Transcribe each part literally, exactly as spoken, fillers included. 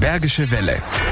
Bergische Welle.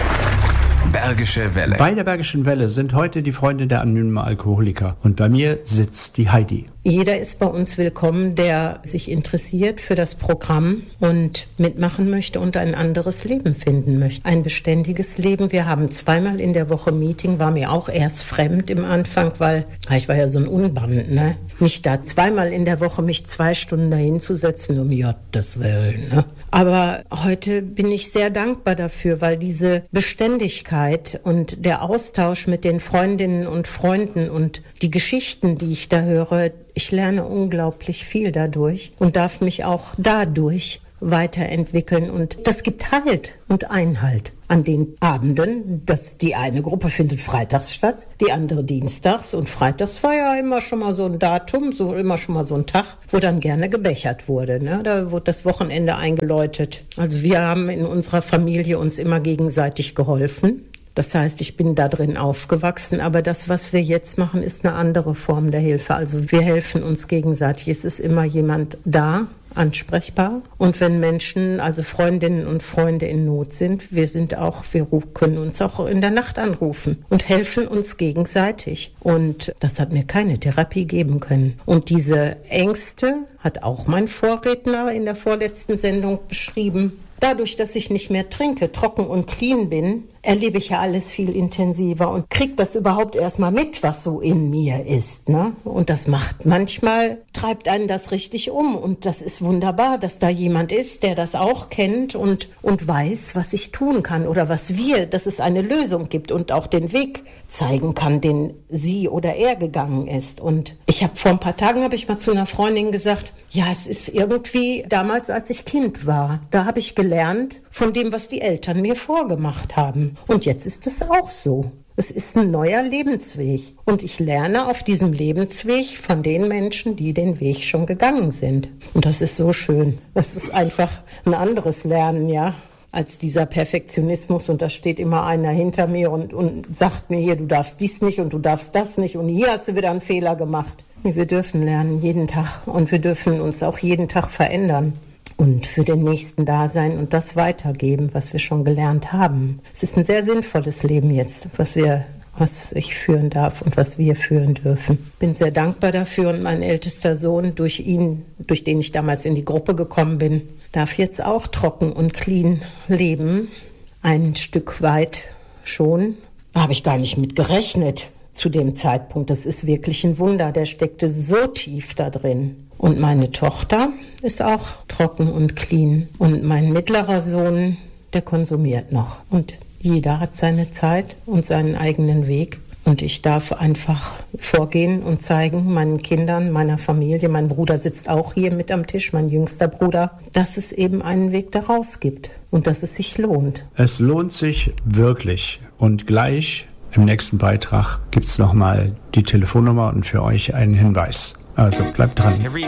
Bergische Welle. Bei der Bergischen Welle sind heute die Freunde der anonymen Alkoholiker. Und bei mir sitzt die Heidi. Jeder ist bei uns willkommen, der sich interessiert für das Programm und mitmachen möchte und ein anderes Leben finden möchte. Ein beständiges Leben. Wir haben zweimal in der Woche Meeting, war mir auch erst fremd im Anfang, weil ich war ja so ein Unband, ne? Mich da zweimal in der Woche, mich zwei Stunden dahin zu setzen, um Gottes Willen, ne? Aber heute bin ich sehr dankbar dafür, weil diese Beständigkeit und der Austausch mit den Freundinnen und Freunden und die Geschichten, die ich da höre, ich lerne unglaublich viel dadurch und darf mich auch dadurch weiterentwickeln. Und das gibt Halt und Einhalt an den Abenden. Das, die eine Gruppe findet freitags statt, die andere dienstags. Und freitags war ja immer schon mal so ein Datum, so immer schon mal so ein Tag, wo dann gerne gebechert wurde, ne? Da wurde das Wochenende eingeläutet. Also wir haben in unserer Familie uns immer gegenseitig geholfen. Das heißt, ich bin da drin aufgewachsen, aber das, was wir jetzt machen, ist eine andere Form der Hilfe. Also wir helfen uns gegenseitig. Es ist immer jemand da, ansprechbar. Und wenn Menschen, also Freundinnen und Freunde in Not sind, wir sind auch, wir können uns auch in der Nacht anrufen und helfen uns gegenseitig. Und das hat mir keine Therapie geben können. Und diese Ängste hat auch mein Vorredner in der vorletzten Sendung beschrieben. Dadurch, dass ich nicht mehr trinke, trocken und clean bin, erlebe ich ja alles viel intensiver und kriege das überhaupt erstmal mit, was so in mir ist, ne? Und das macht manchmal, treibt einen das richtig um. Und das ist wunderbar, dass da jemand ist, der das auch kennt und, und weiß, was ich tun kann oder was wir, dass es eine Lösung gibt und auch den Weg zeigen kann, den sie oder er gegangen ist. Und ich habe vor ein paar Tagen, habe ich mal zu einer Freundin gesagt, ja, es ist irgendwie damals, als ich Kind war, da habe ich gelernt von dem, was die Eltern mir vorgemacht haben. Und jetzt ist es auch so. Es ist ein neuer Lebensweg. Und ich lerne auf diesem Lebensweg von den Menschen, die den Weg schon gegangen sind. Und das ist so schön. Das ist einfach ein anderes Lernen, ja, als dieser Perfektionismus. Und da steht immer einer hinter mir und, und sagt mir hier, du darfst dies nicht und du darfst das nicht. Und hier hast du wieder einen Fehler gemacht. Wir dürfen lernen jeden Tag und wir dürfen uns auch jeden Tag verändern und für den Nächsten da sein und das weitergeben, was wir schon gelernt haben. Es ist ein sehr sinnvolles Leben jetzt, was wir, was ich führen darf und was wir führen dürfen. Bin sehr dankbar dafür und mein ältester Sohn, durch ihn, durch den ich damals in die Gruppe gekommen bin, darf jetzt auch trocken und clean leben. Ein Stück weit schon. Da habe ich gar nicht mit gerechnet. Zu dem Zeitpunkt. Das ist wirklich ein Wunder. Der steckte so tief da drin. Und meine Tochter ist auch trocken und clean. Und mein mittlerer Sohn, der konsumiert noch. Und jeder hat seine Zeit und seinen eigenen Weg. Und ich darf einfach vorgehen und zeigen meinen Kindern, meiner Familie, mein Bruder sitzt auch hier mit am Tisch, mein jüngster Bruder, dass es eben einen Weg daraus gibt und dass es sich lohnt. Es lohnt sich wirklich. Und gleich im nächsten Beitrag gibt es nochmal die Telefonnummer und für euch einen Hinweis. Also bleibt dran.